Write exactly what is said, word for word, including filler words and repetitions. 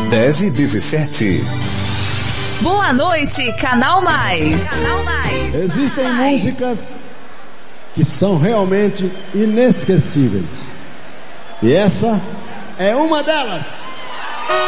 dez e dezessete. Boa noite, Canal Mais. Canal Mais. Existem Canal Mais. músicas que são realmente inesquecíveis. E essa é uma delas.